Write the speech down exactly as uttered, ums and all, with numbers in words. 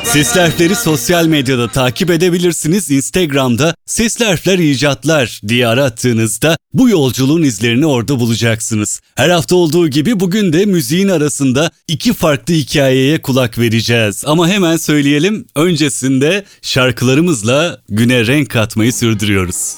Sesli Harfleri sosyal medyada takip edebilirsiniz. Instagram'da Sesli Harfler İcatlar diye arattığınızda bu yolculuğun izlerini orada bulacaksınız. Her hafta olduğu gibi bugün de müziğin arasında iki farklı hikayeye kulak vereceğiz. Ama hemen söyleyelim, öncesinde şarkılarımızla güne renk katmayı sürdürüyoruz.